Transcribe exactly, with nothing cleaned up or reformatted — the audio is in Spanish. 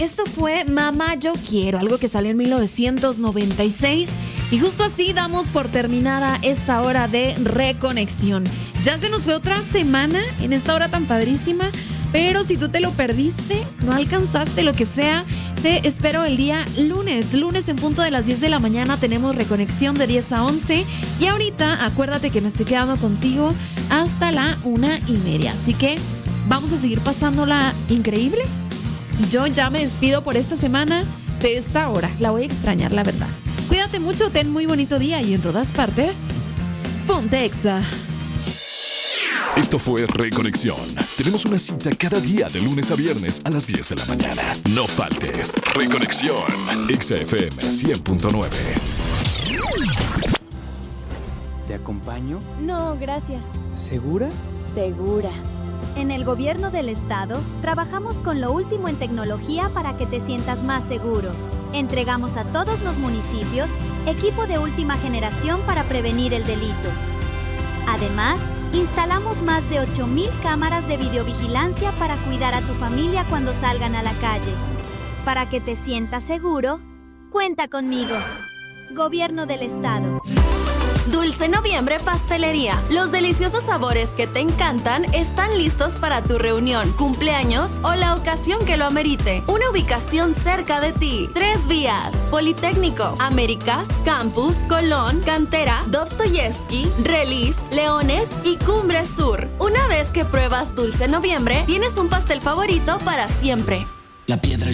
Esto fue Mamá Yo Quiero, algo que salió en mil novecientos noventa y seis. Y justo así damos por terminada esta hora de Reconexión. Ya se nos fue otra semana en esta hora tan padrísima, pero si tú te lo perdiste, no alcanzaste lo que sea, te espero el día lunes. Lunes en punto de las diez de la mañana tenemos Reconexión de diez a once. Y ahorita acuérdate que me estoy quedando contigo hasta la una y media. Así que vamos a seguir pasándola increíble. Y yo ya me despido por esta semana de esta hora. La voy a extrañar, la verdad. Cuídate mucho, ten muy bonito día y en todas partes, ponte Exa. Esto fue Reconexión. Tenemos una cita cada día de lunes a viernes a las diez de la mañana. No faltes. Reconexión. Exa F M cien punto nueve. ¿Te acompaño? No, gracias. ¿Segura? Segura. En el gobierno del estado, trabajamos con lo último en tecnología para que te sientas más seguro. Entregamos a todos los municipios equipo de última generación para prevenir el delito. Además, instalamos más de ocho mil cámaras de videovigilancia para cuidar a tu familia cuando salgan a la calle. Para que te sientas seguro, cuenta conmigo. Gobierno del estado. Dulce Noviembre Pastelería. Los deliciosos sabores que te encantan están listos para tu reunión, cumpleaños o la ocasión que lo amerite. Una ubicación cerca de ti. Tres vías: Politécnico, Américas, Campus, Colón, Cantera, Dostoyevsky, Relis, Leones y Cumbre Sur. Una vez que pruebas Dulce Noviembre, tienes un pastel favorito para siempre. La piedra